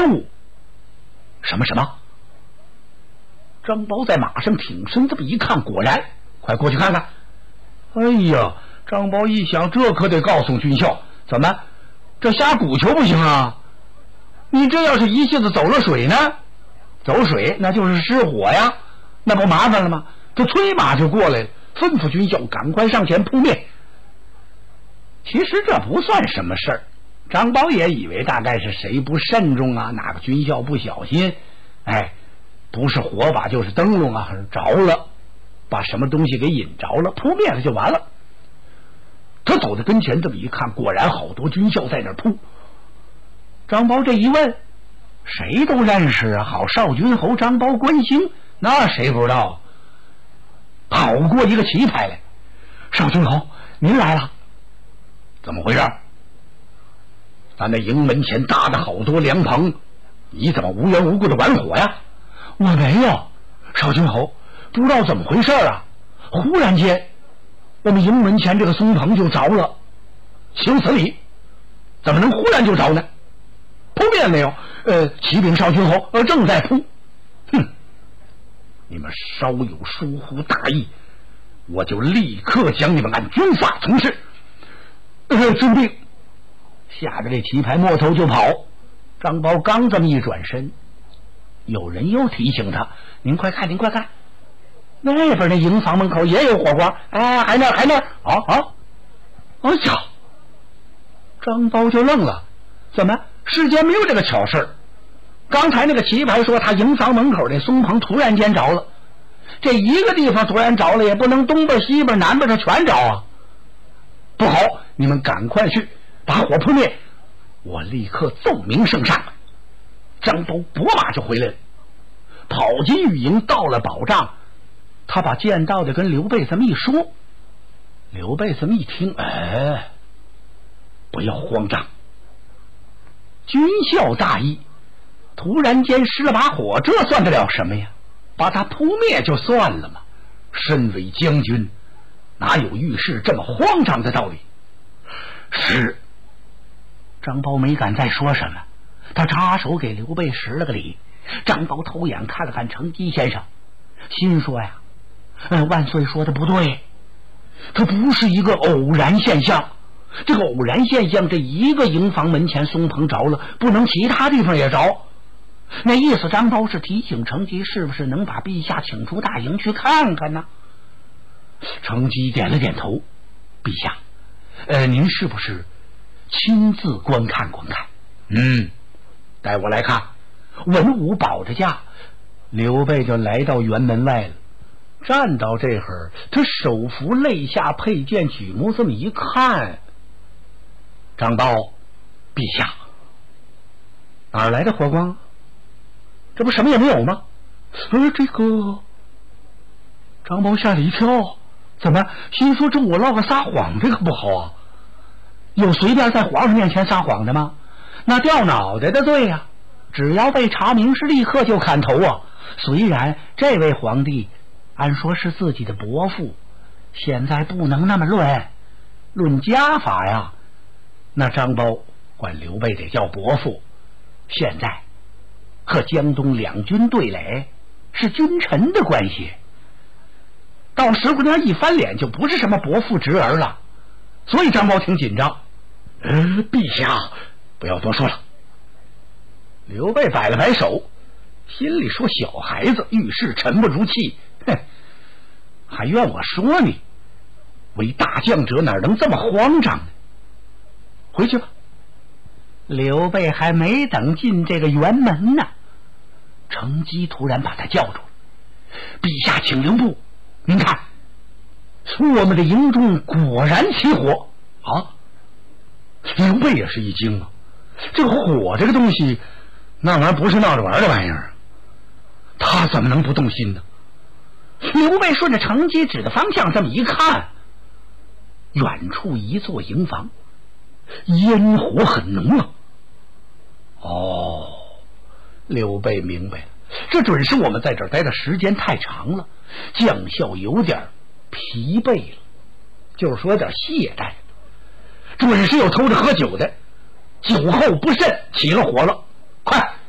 烟雾。什么？张宝在马上挺身这么一看，果然，快过去看看。哎呀，张宝一想，这可得告诉军校，怎么这瞎鼓球不行啊？你这要是一下子走了水呢？走水那就是失火呀，那不麻烦了吗？这催马就过来了，吩咐军校赶快上前扑灭。其实这不算什么事儿，张宝也以为大概是谁不慎重啊，哪个军校不小心，不是火把就是灯笼啊着了，把什么东西给引着了，扑灭了就完了。他走到跟前这么一看，果然好多军校在那儿扑。张宝这一问，谁都认识啊，好少军侯张宝关兴，那谁不知道？跑过一个旗牌来，少军侯您来了。怎么回事？咱那营门前搭的好多凉棚，你怎么无缘无故的玩火呀？我没有，少军侯，不知道怎么回事啊，忽然间我们营门前这个松棚就着了。行此理，怎么能忽然就着呢？扑灭没有？启禀少军侯，正在扑。哼，你们稍有疏忽大意，我就立刻将你们按军法从事。遵命。下着这旗牌摸头就跑。张宝刚这么一转身，有人又提醒他：“您快看，那边的营房门口也有火光，还那儿。哎呀！”张宝就愣了，怎么世间没有这个巧事儿？刚才那个旗牌说他营房门口的松棚突然间着了，这一个地方突然着了，也不能东边西边南边它全着啊！不好，你们赶快去把火扑灭，我立刻奏明圣上。张宝拨马就回来了，跑进御营，到了保障，他把见到的跟刘备这么一说。刘备这么一听，不要慌张，军校大义，突然间失了把火，这算得了什么呀？把他扑灭就算了嘛。身为将军，哪有遇事这么慌张的道理？是。张宝没敢再说什么，他插手给刘备施了个礼。张宝偷眼看了看程基先生，心说呀，万岁说的不对，这不是一个偶然现象。这个偶然现象，这一个营房门前松棚着了，不能其他地方也着。那意思张宝是提醒程基，是不是能把陛下请出大营去看看呢？程基点了点头，陛下，您是不是亲自观看？带我来看。文武保着驾，刘备就来到辕门外了。站到这会儿，他手扶肋下佩剑，举目这么一看，张宝，陛下，哪儿来的火光？这不什么也没有吗？这个张宝吓了一跳，怎么心说这我落个撒谎，这个不好啊？有随便在皇上面前撒谎的吗？那掉脑袋的罪呀，只要被查明是立刻就砍头啊。虽然这位皇帝按说是自己的伯父，现在不能那么论家法呀。那张宝管刘备得叫伯父，现在和江东两军对垒，是君臣的关系。到石姑娘一翻脸，就不是什么伯父侄儿了。所以张宝挺紧张。陛下不要多说了。刘备摆了摆手，心里说小孩子遇事沉不住气，还怨我说你，为大将者哪能这么慌张呢？回去吧。刘备还没等进这个辕门呢，程基突然把他叫住了。陛下请留步，您看我们的营中果然起火啊！刘备也是一惊啊，这个火这个东西，那玩意儿不是闹着玩的玩意儿，他怎么能不动心呢？刘备顺着程基指的方向这么一看，远处一座营房，烟火很浓啊。刘备明白了，这准是我们在这儿待的时间太长了，将校有点疲惫了，就是说有点懈怠，准是有偷着喝酒的，酒后不慎起了火了。